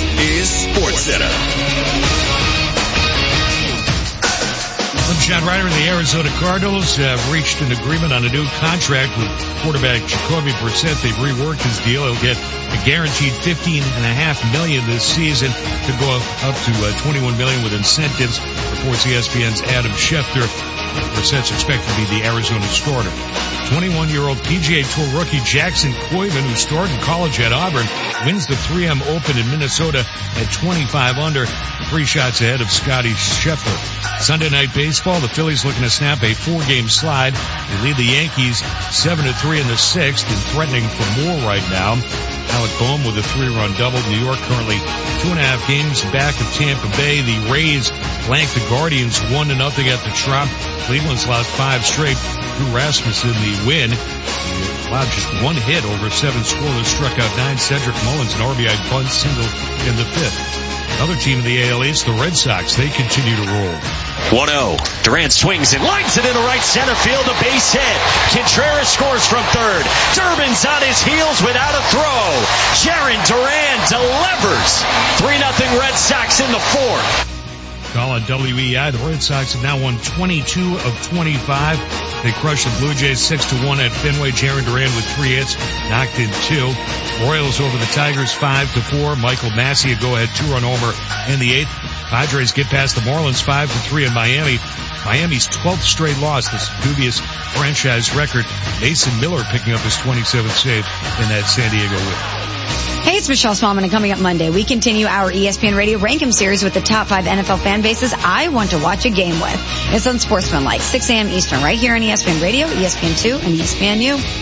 is SportsCenter. I'm John Ryder. The Arizona Cardinals have reached an agreement on a new contract with quarterback Jacoby Brissett. They've reworked his deal. He'll get a guaranteed $15.5 million this season to go up to $21 million with incentives, reports ESPN's Adam Schefter. Brissett's expected to be the Arizona starter. 21-year-old PGA Tour rookie Jackson Koiman, who started in college at Auburn, wins the 3M Open in Minnesota at 25 under, 3 shots ahead of Scotty Scheffler. Sunday Night Baseball, the Phillies looking to snap a 4-game slide. They lead the Yankees 7-3 in the 6th and threatening for more right now. Alec Boehm with a 3-run double. New York currently 2.5 games back of Tampa Bay. The Rays blanked the Guardians 1-0 at the Trop. Cleveland's lost 5 straight. Drew Rasmussen, the win. He allowed just 1 hit over 7 scoreless, struck out 9. Cedric Mullins, an RBI bunt single in the 5th. Another team in the AL East, the Red Sox, they continue to roll. 1-0. Durant swings and lines it into right center field, a base hit. Contreras scores from third. Durbin's on his heels without a throw. Jarren Duran delivers. 3-0 Red Sox in the 4th. Call on WEI. The Red Sox have now won 22 of 25. They crushed the Blue Jays 6-1 at Fenway. Jarren Duran with 3 hits, knocked in 2. Royals over the Tigers 5-4. Michael Massey a go-ahead 2-run homer in the 8th. Padres get past the Marlins 5-3 in Miami. Miami's 12th straight loss, this dubious franchise record. Mason Miller picking up his 27th save in that San Diego win. Hey, it's Michelle Smallman, and coming up Monday, we continue our ESPN Radio Rank 'em series with the top 5 NFL fan bases I want to watch a game with. It's on Sportsmanlike, 6 a.m. Eastern, right here on ESPN Radio, ESPN2, and ESPNU.